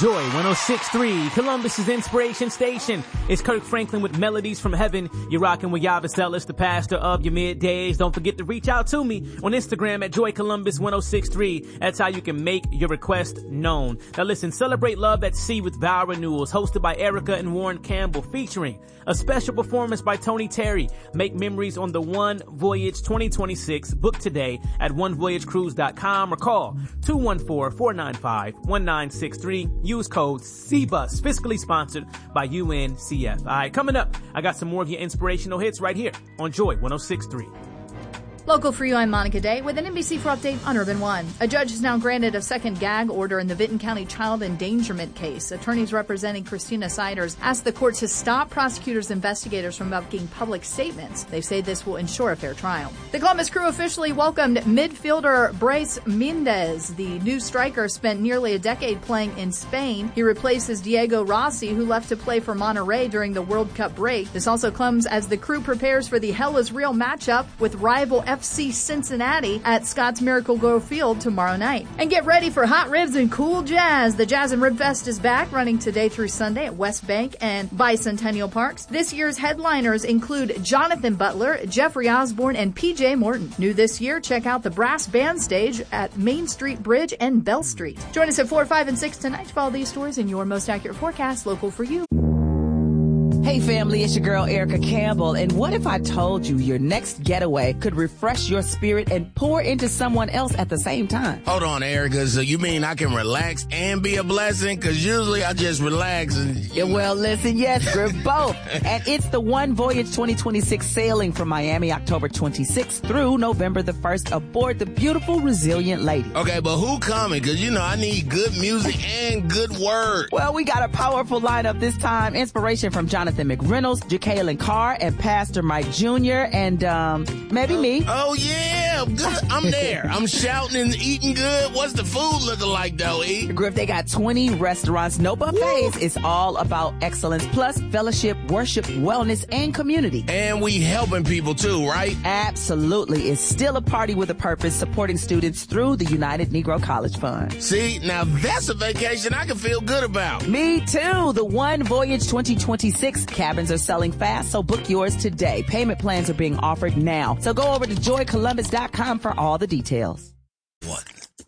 Joy 106.3, Columbus's Inspiration Station. It's Kirk Franklin with Melodies from Heaven. You're rocking with Yavis Ellis, the pastor of your middays. Don't forget to reach out to me on Instagram at Joy Columbus 106.3. That's how you can make your request known. Now listen, Celebrate Love at Sea with Vow Renewals, hosted by Erica and Warren Campbell, featuring a special performance by Tony Terry. Make memories on the One Voyage 2026. Book today at onevoyagecruise.com or call 214-495-1963. Use code CBUS, fiscally sponsored by UNCF. All right, coming up, I got some more of your inspirational hits right here on Joy 106.3. Local for you, I'm Monica Day with an NBC4 update on Urban One. A judge has now granted a second gag order in the Vinton County child endangerment case. Attorneys representing Christina Siders asked the court to stop prosecutors' investigators from making public statements. They say this will ensure a fair trial. The Columbus Crew officially welcomed midfielder Brais Mendez. The new striker spent nearly a decade playing in Spain. He replaces Diego Rossi, who left to play for Monterrey during the World Cup break. This also comes as the Crew prepares for the Hell is Real matchup with rival FC Cincinnati at Scott's Miracle Grove Field tomorrow night. And get ready for hot ribs and cool jazz. The Jazz and Rib Fest is back, running today through Sunday at West Bank and Bicentennial Parks. This year's headliners include Jonathan Butler, Jeffrey Osborne, and PJ Morton. New this year, check out the brass band stage at Main Street Bridge and Bell Street. Join us at 4, 5, and 6 tonight to follow these stories in your most accurate forecast, local for you. Hey family, it's your girl Erica Campbell, and what if I told you your next getaway could refresh your spirit and pour into someone else at the same time? Hold on, Erica, so you mean I can relax and be a blessing? Because usually I just relax and... Yeah, well, listen, yes, we're both. And it's the One Voyage 2026 sailing from Miami October 26th through November the 1st aboard the beautiful Resilient Lady. Okay, but who coming? Because, you know, I need good music and good word. Well, we got a powerful lineup this time. Inspiration from Jonathan McReynolds, Jacqueline Carr, and Pastor Mike Jr., and maybe me. Oh, yeah, good. I'm there. I'm shouting and eating good. What's the food looking like, though, E? Griff, they got 20 restaurants, no buffets. It's all about excellence, plus fellowship, worship, wellness, and community. And we helping people, too, right? Absolutely. It's still a party with a purpose, supporting students through the United Negro College Fund. See, now that's a vacation I can feel good about. Me, too. The One Voyage 2026 cabins are selling fast, so book yours today. Payment plans are being offered now. So go over to joycolumbus.com for all the details. What?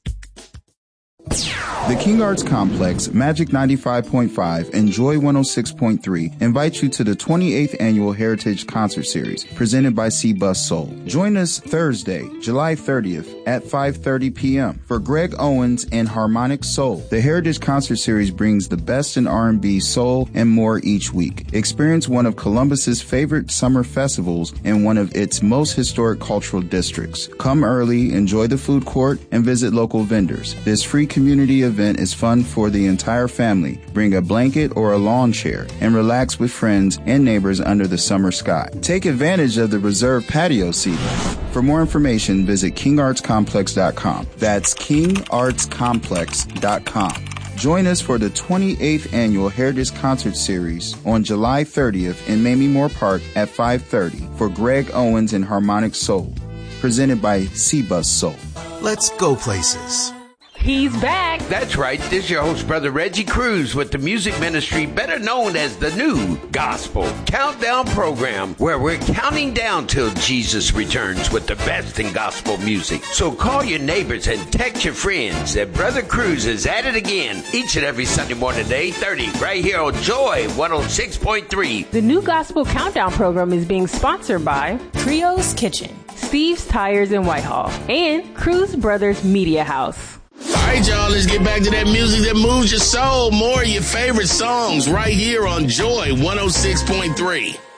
The King Arts Complex, Magic 95.5, and Joy 106.3 invite you to the 28th Annual Heritage Concert Series, presented by C-Bus Soul. Join us Thursday, July 30th at 5:30 p.m. for Greg Owens and Harmonic Soul. The Heritage Concert Series brings the best in R&B, soul, and more each week. Experience one of Columbus's favorite summer festivals in one of its most historic cultural districts. Come early, enjoy the food court, and visit local vendors. This free community event is fun for the entire family. Bring a blanket or a lawn chair and relax with friends and neighbors under the summer sky. Take advantage of the reserved patio seating. For more information, visit kingartscomplex.com. That's kingartscomplex.com. Join us for the 28th Annual Heritage Concert Series on July 30th in Mamie Moore Park at 5:30 for Greg Owens and Harmonic Soul, presented by C-Bus Soul. Let's go places. He's back. That's right. This is your host, Brother Reggie Cruz, with the music ministry better known as the New Gospel Countdown Program, where we're counting down till Jesus returns with the best in gospel music. So call your neighbors and text your friends that Brother Cruz is at it again each and every Sunday morning at 8:30 right here on Joy 106.3. The New Gospel Countdown Program is being sponsored by Creo's Kitchen, Steve's Tires in Whitehall, and Cruz Brothers Media House. All right, y'all, let's get back to that music that moves your soul. More of your favorite songs right here on Joy 106.3.